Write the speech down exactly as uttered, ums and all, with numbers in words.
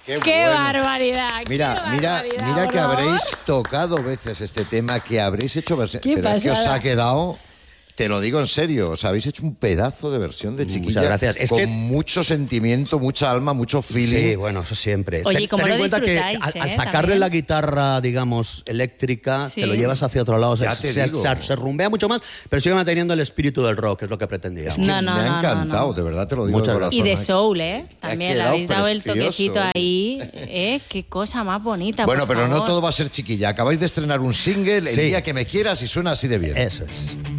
Qué, ¡Qué bueno. barbaridad! Mira, qué mira, barbaridad, mira que por favor. habréis tocado veces este tema, que habréis hecho versión. Qué Pero es que os pasada. ha quedado, te lo digo en serio, os habéis hecho un pedazo de versión de Chiquilla. Muchas gracias. Es con que- mucho sentimiento, mucha alma, mucho feeling. Sí, bueno, eso siempre. Oye, Ten- ¿cómo ten en lo cuenta que disfrutáis, al, eh, al sacarle también? la guitarra, digamos, eléctrica, Sí. te lo llevas hacia otro lado. Ya se, te se, digo. se- se rumbea mucho más, pero sigue manteniendo el espíritu del rock, que es lo que pretendía. Es que No, no, me ha no, no, encantado, no. de verdad te lo digo Muchas de gracias. corazón. Y de soul, ¿eh? Ha También le quedado habéis dado el precioso. toquecito ahí. ¿Eh? Qué cosa más bonita. Bueno, por pero no favor. todo va a ser Chiquilla. Acabáis de estrenar un single, El Sí. día que me quieras, y suena así de bien. Eso es.